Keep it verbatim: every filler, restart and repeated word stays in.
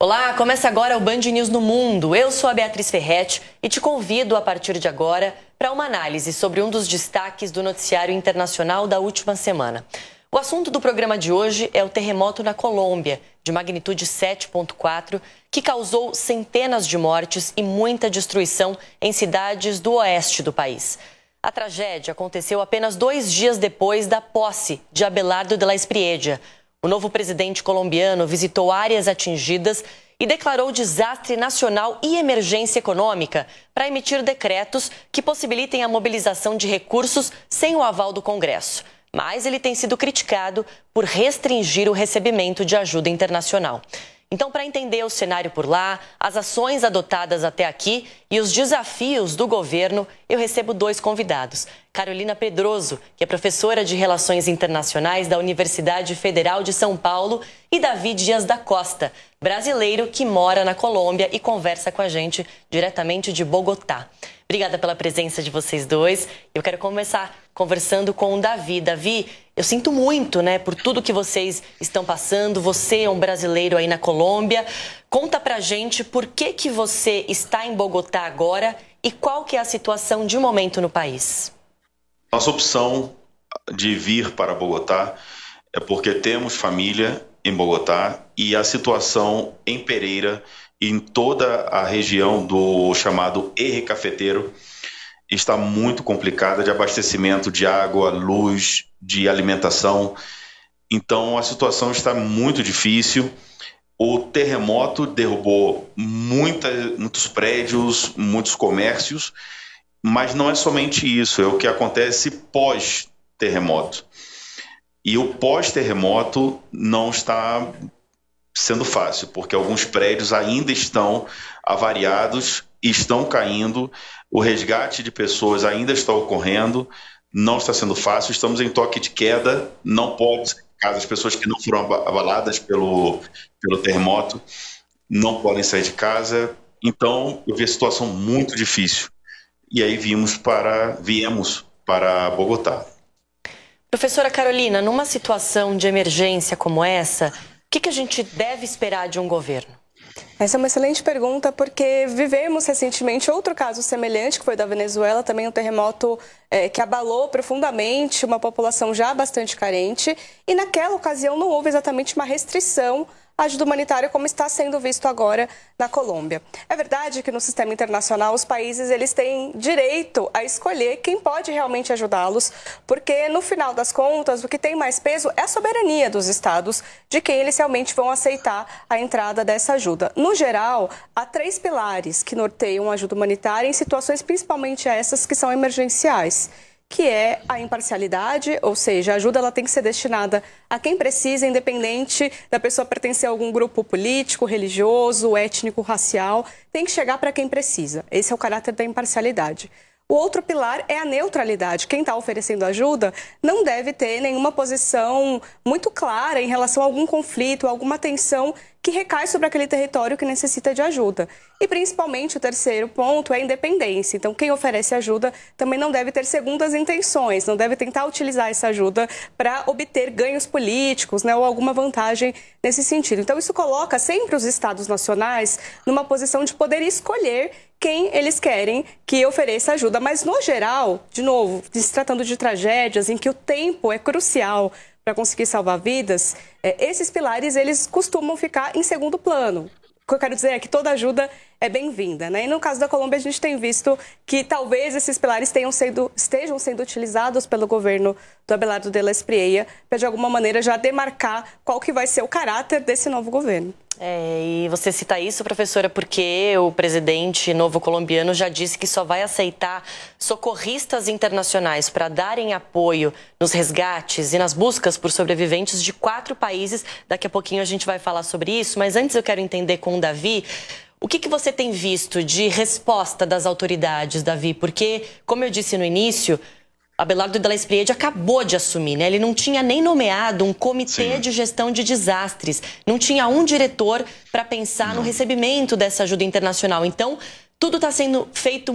Olá, começa agora o Band News no Mundo. Eu sou a Beatriz Ferretti e te convido a partir de agora para uma análise sobre um dos destaques do noticiário internacional da última semana. O assunto do programa de hoje é o terremoto na Colômbia, de magnitude sete ponto quatro, que causou centenas de mortes e muita destruição em cidades do oeste do país. A tragédia aconteceu apenas dois dias depois da posse de Abelardo de la Espriella. O novo presidente colombiano visitou áreas atingidas e declarou desastre nacional e emergência econômica para emitir decretos que possibilitem a mobilização de recursos sem o aval do Congresso. Mas ele tem sido criticado por restringir o recebimento de ajuda internacional. Então, para entender o cenário por lá, as ações adotadas até aqui e os desafios do governo, eu recebo dois convidados. Carolina Pedroso, que é professora de Relações Internacionais da Universidade Federal de São Paulo, e Davi Dias da Costa, brasileiro que mora na Colômbia e conversa com a gente diretamente de Bogotá. Obrigada pela presença de vocês dois. Eu quero começar conversando com o Davi. Davi, eu sinto muito, né, por tudo que vocês estão passando. Você é um brasileiro aí na Colômbia. Conta pra gente por que que você está em Bogotá agora e qual que é a situação de momento no país. Nossa opção de vir para Bogotá é porque temos família em Bogotá e a situação em Pereira e em toda a região do chamado Eje Cafeteiro está muito complicada de abastecimento de água, luz, de alimentação. Então a situação está muito difícil. O terremoto derrubou muita, muitos prédios, muitos comércios, mas não é somente isso, é o que acontece pós-terremoto. E o pós-terremoto não está sendo fácil, porque alguns prédios ainda estão avariados, estão caindo, o resgate de pessoas ainda está ocorrendo, não está sendo fácil, estamos em toque de queda, não pode, caso as pessoas que não foram abaladas pelo, pelo terremoto, não podem sair de casa, então eu vi a situação muito difícil. E aí vimos para, viemos para Bogotá. Professora Carolina, numa situação de emergência como essa, o que, que a gente deve esperar de um governo? Essa é uma excelente pergunta, porque vivemos recentemente outro caso semelhante, que foi da Venezuela, também um terremoto é, que abalou profundamente uma população já bastante carente, e naquela ocasião não houve exatamente uma restrição à ajuda humanitária como está sendo visto agora na Colômbia. É verdade que no sistema internacional os países eles têm direito a escolher quem pode realmente ajudá-los, porque no final das contas o que tem mais peso é a soberania dos estados de quem eles realmente vão aceitar a entrada dessa ajuda. No geral, há três pilares que norteiam a ajuda humanitária em situações principalmente essas que são emergenciais, que é a imparcialidade, ou seja, a ajuda ela tem que ser destinada a quem precisa, independente da pessoa pertencer a algum grupo político, religioso, étnico, racial, tem que chegar para quem precisa. Esse é o caráter da imparcialidade. O outro pilar é a neutralidade. Quem está oferecendo ajuda não deve ter nenhuma posição muito clara em relação a algum conflito, alguma tensão que recai sobre aquele território que necessita de ajuda. E principalmente o terceiro ponto é a independência. Então quem oferece ajuda também não deve ter segundas intenções, não deve tentar utilizar essa ajuda para obter ganhos políticos, né, ou alguma vantagem nesse sentido. Então isso coloca sempre os estados nacionais numa posição de poder escolher quem eles querem que ofereça ajuda. Mas no geral, de novo, se tratando de tragédias em que o tempo é crucial para conseguir salvar vidas, é, esses pilares eles costumam ficar em segundo plano. O que eu quero dizer é que toda ajuda é bem-vinda, né? E no caso da Colômbia, a gente tem visto que talvez esses pilares tenham sido, estejam sendo utilizados pelo governo do Abelardo de la Espriella para, de alguma maneira, já demarcar qual que vai ser o caráter desse novo governo. É, e você cita isso, professora, porque o presidente novo colombiano já disse que só vai aceitar socorristas internacionais para darem apoio nos resgates e nas buscas por sobreviventes de quatro países. Daqui a pouquinho a gente vai falar sobre isso, mas antes eu quero entender com o Davi o que, que você tem visto de resposta das autoridades, Davi, porque, como eu disse no início, Abelardo de la Espriella acabou de assumir, né? Ele não tinha nem nomeado um comitê Sim. de gestão de desastres, não tinha um diretor para pensar não. no recebimento dessa ajuda internacional. Então, tudo está sendo feito